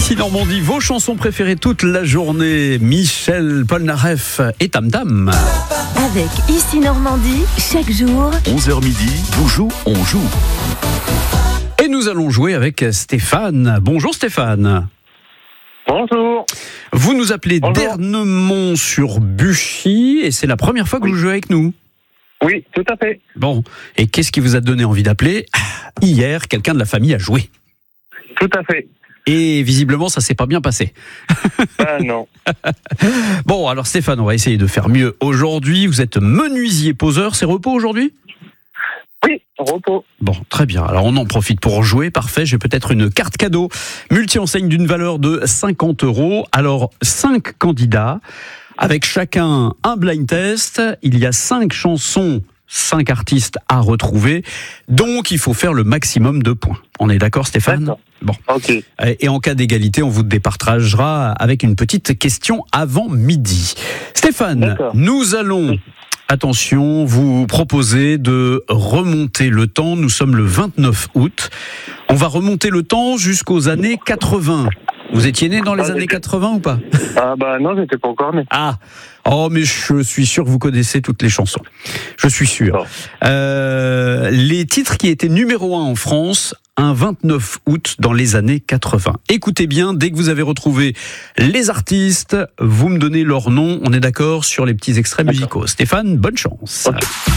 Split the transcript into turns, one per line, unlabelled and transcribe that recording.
Ici Normandie, vos chansons préférées toute la journée. Michel Polnareff et Tam Tam.
Avec Ici Normandie, chaque jour,
11h midi, Boujou, on joue.
Et nous allons jouer avec Stéphane. Bonjour Stéphane.
Bonjour.
Vous nous appelez
Bonjour.
d'Ernemont-sur-Buchy et c'est la première fois que vous jouez avec nous.
Oui, tout à fait.
Bon, et qu'est-ce qui vous a donné envie d'appeler ? Hier, quelqu'un de la famille a joué.
Tout à fait.
Et visiblement, ça s'est pas bien passé.
Ah non.
Bon, alors Stéphane, on va essayer de faire mieux aujourd'hui. Vous êtes menuisier poseur, c'est repos aujourd'hui ?
Oui, repos.
Bon, très bien. Alors on en profite pour jouer. Parfait. J'ai peut-être une carte cadeau multi-enseigne d'une valeur de 50 €. Alors, 5 candidats, avec chacun un blind test. Il y a 5 chansons, 5 artistes à retrouver. Donc, il faut faire le maximum de points. On est d'accord, Stéphane ?
D'accord.
Bon.
Ok.
Et en cas d'égalité, on vous départagera avec une petite question avant midi. Stéphane,
D'accord.
nous allons... Attention, vous proposez de remonter le temps. Nous sommes le 29 août. On va remonter le temps jusqu'aux années 80. Vous étiez né dans les années 80 ou pas ?
Ah bah non, j'étais pas encore né.
Ah, oh mais je suis sûr que vous connaissez toutes les chansons. Je suis sûr.
Bon.
Les titres qui étaient numéro 1 en France un 29 août dans les années 80. Écoutez bien, dès que vous avez retrouvé les artistes, vous me donnez leur nom. On est d'accord sur les petits extraits musicaux. Stéphane, bonne chance.
Ok.